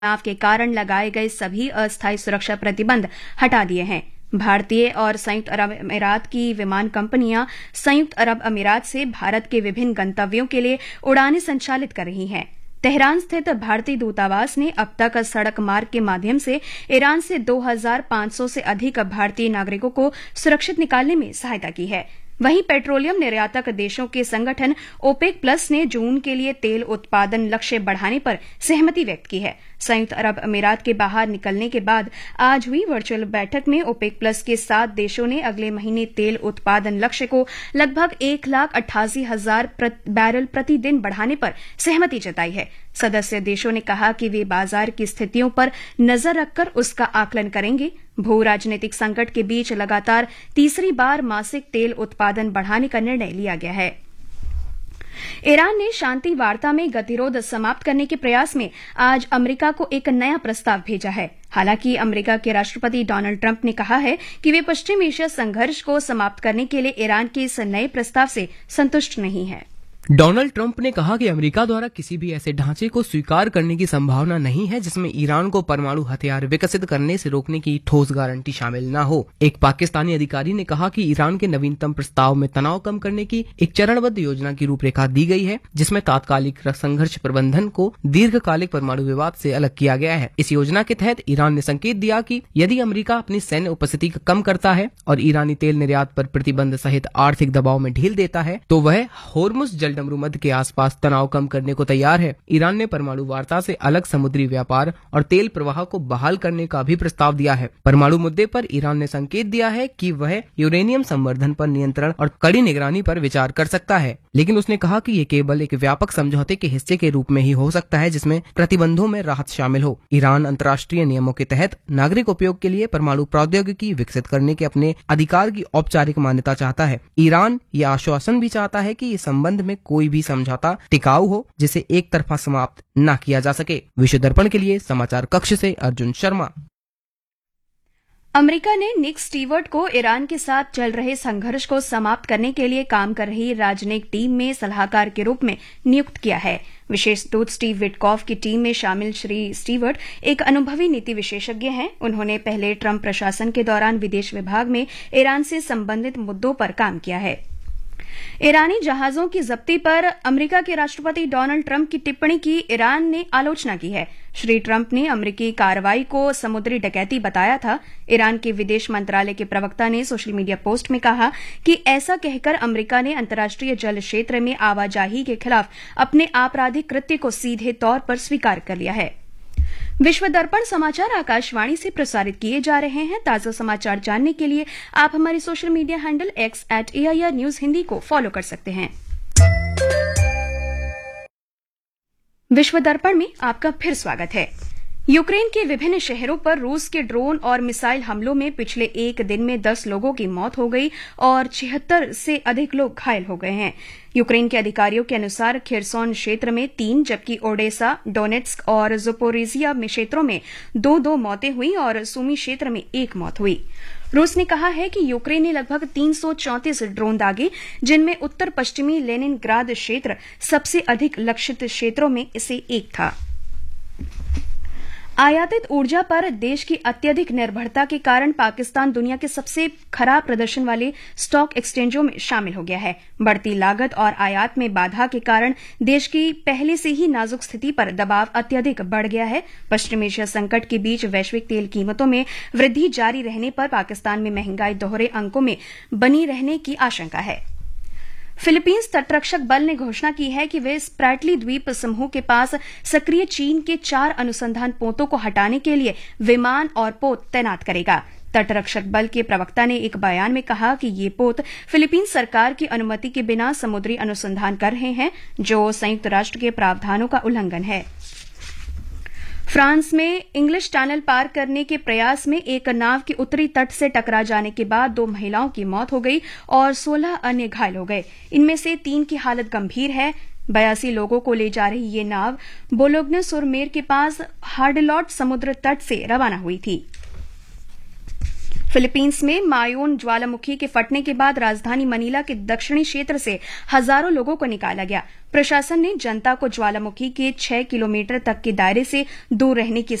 तनाव के कारण लगाए गए सभी अस्थायी सुरक्षा प्रतिबंध हटा दिए हैं। भारतीय और संयुक्त अरब अमीरात की विमान कंपनियां संयुक्त अरब अमीरात से भारत के विभिन्न गंतव्यों के लिए उड़ानें संचालित कर रही हैं। तेहरान स्थित भारतीय दूतावास ने अब तक सड़क मार्ग के माध्यम से ईरान से 2500 से अधिक भारतीय नागरिकों को सुरक्षित निकालने में सहायता की है। वहीं पेट्रोलियम निर्यातक देशों के संगठन ओपेक प्लस ने जून के लिए तेल उत्पादन लक्ष्य बढ़ाने पर सहमति व्यक्त की है। संयुक्त अरब अमीरात के बाहर निकलने के बाद आज हुई वर्चुअल बैठक में ओपेक प्लस के 7 देशों ने अगले महीने तेल उत्पादन लक्ष्य को लगभग 1,88,000 बैरल प्रतिदिन बढ़ाने पर सहमति जताई है। सदस्य देशों ने कहा कि वे बाजार की स्थितियों पर नजर रखकर उसका आकलन करेंगे। भू राजनीतिक संकट के बीच लगातार तीसरी बार मासिक तेल उत्पादन बढ़ाने का निर्णय लिया गया है। ईरान ने शांति वार्ता में गतिरोध समाप्त करने के प्रयास में आज अमेरिका को एक नया प्रस्ताव भेजा है। हालांकि अमेरिका के राष्ट्रपति डोनाल्ड ट्रंप ने कहा है कि वे पश्चिम एशिया संघर्ष को समाप्त करने के लिए ईरान के इस नए प्रस्ताव से संतुष्ट नहीं है। डोनाल्ड ट्रंप ने कहा कि अमेरिका द्वारा किसी भी ऐसे ढांचे को स्वीकार करने की संभावना नहीं है जिसमें ईरान को परमाणु हथियार विकसित करने से रोकने की ठोस गारंटी शामिल न हो। एक पाकिस्तानी अधिकारी ने कहा कि ईरान के नवीनतम प्रस्ताव में तनाव कम करने की एक चरणबद्ध योजना की रूपरेखा दी गई है, जिसमें तात्कालिक संघर्ष प्रबंधन को दीर्घकालिक परमाणु विवाद से अलग किया गया है। इस योजना के तहत ईरान ने संकेत दिया कि यदि अमेरिका अपनी सैन्य उपस्थिति कम करता है और ईरानी तेल निर्यात पर प्रतिबंध सहित आर्थिक दबाव में ढील देता है तो वह होर्मुज जलडमरूमध्य के आसपास तनाव कम करने को तैयार है। ईरान ने परमाणु वार्ता से अलग समुद्री व्यापार और तेल प्रवाह को बहाल करने का भी प्रस्ताव दिया है। परमाणु मुद्दे पर ईरान ने संकेत दिया है कि वह यूरेनियम संवर्धन पर नियंत्रण और कड़ी निगरानी पर विचार कर सकता है, लेकिन उसने कहा कि ये केवल एक व्यापक समझौते के हिस्से के रूप में ही हो सकता है जिसमें प्रतिबंधों में राहत शामिल हो। ईरान अंतर्राष्ट्रीय नियमों के तहत नागरिक उपयोग के लिए परमाणु प्रौद्योगिकी विकसित करने के अपने अधिकार की औपचारिक मान्यता चाहता है। ईरान यह आश्वासन भी चाहता है कि इस संबंध में कोई भी समझौता टिकाऊ हो जिसे एक तरफा समाप्त न किया जा सके। विश्व दर्पण के लिए समाचार कक्ष से अर्जुन शर्मा। अमेरिका ने निक स्टीवर्ट को ईरान के साथ चल रहे संघर्ष को समाप्त करने के लिए काम कर रही राजनयिक टीम में सलाहकार के रूप में नियुक्त किया है। विशेष दूत स्टीव विटकॉफ की टीम में शामिल श्री स्टीवर्ट एक अनुभवी नीति विशेषज्ञ हैं। उन्होंने पहले ट्रंप प्रशासन के दौरान विदेश विभाग में ईरान से संबंधित मुद्दों पर काम किया है। ईरानी जहाजों की जब्ती पर अमेरिका के राष्ट्रपति डोनाल्ड ट्रंप की टिप्पणी की ईरान ने आलोचना की है। श्री ट्रंप ने अमेरिकी कार्रवाई को समुद्री डकैती बताया था। ईरान के विदेश मंत्रालय के प्रवक्ता ने सोशल मीडिया पोस्ट में कहा कि ऐसा कहकर अमेरिका ने अंतर्राष्ट्रीय जल क्षेत्र में आवाजाही के खिलाफ अपने आपराधिक कृत्य को सीधे तौर पर स्वीकार कर लिया है। विश्व दर्पण समाचार आकाशवाणी से प्रसारित किए जा रहे हैं। ताजा समाचार जानने के लिए आप हमारे social media handle x@AIR news Hindi को फॉलो कर सकते हैं। विश्व दर्पण में आपका फिर स्वागत है। यूक्रेन के विभिन्न शहरों पर रूस के ड्रोन और मिसाइल हमलों में पिछले एक दिन में 10 लोगों की मौत हो गई और 76 से अधिक लोग घायल हो गए हैं। यूक्रेन के अधिकारियों के अनुसार खिरसोन क्षेत्र में 3 जबकि ओडेसा, डोनेट्स्क और ज़पोरिजिया में क्षेत्रों में 2-2 मौतें हुई और सूमी क्षेत्र में 1 मौत हुई। रूस ने कहा है कि यूक्रेन ने लगभग 334 ड्रोन दागे, जिनमें उत्तर पश्चिमी लेनिनग्राद क्षेत्र सबसे अधिक लक्षित क्षेत्रों में से एक था। आयातित ऊर्जा पर देश की अत्यधिक निर्भरता के कारण पाकिस्तान दुनिया के सबसे खराब प्रदर्शन वाले स्टॉक एक्सचेंजों में शामिल हो गया है। बढ़ती लागत और आयात में बाधा के कारण देश की पहले से ही नाजुक स्थिति पर दबाव अत्यधिक बढ़ गया है। पश्चिम एशिया संकट के बीच वैश्विक तेल कीमतों में वृद्धि जारी रहने पर पाकिस्तान में महंगाई दोहरे अंकों में बनी रहने की आशंका है। फिलीपींस तटरक्षक बल ने घोषणा की है कि वे स्प्रैटली द्वीप समूह के पास सक्रिय चीन के 4 अनुसंधान पोतों को हटाने के लिए विमान और पोत तैनात करेगा। तटरक्षक बल के प्रवक्ता ने एक बयान में कहा कि ये पोत फिलीपींस सरकार की अनुमति के बिना समुद्री अनुसंधान कर रहे हैं, जो संयुक्त राष्ट्र के प्रावधानों का उल्लंघन है। फ्रांस में इंग्लिश चैनल पार करने के प्रयास में एक नाव के उत्तरी तट से टकरा जाने के बाद 2 महिलाओं की मौत हो गई और 16 अन्य घायल हो गए। इनमें से 3 की हालत गंभीर है। 82 लोगों को ले जा रही ये नाव बोलोग्ने सुरमेर के पास हार्डलॉट समुद्र तट से रवाना हुई थी। फिलीपींस में मायोन ज्वालामुखी के फटने के बाद राजधानी मनीला के दक्षिणी क्षेत्र से हजारों लोगों को निकाला गया। प्रशासन ने जनता को ज्वालामुखी के 6 किलोमीटर तक के दायरे से दूर रहने की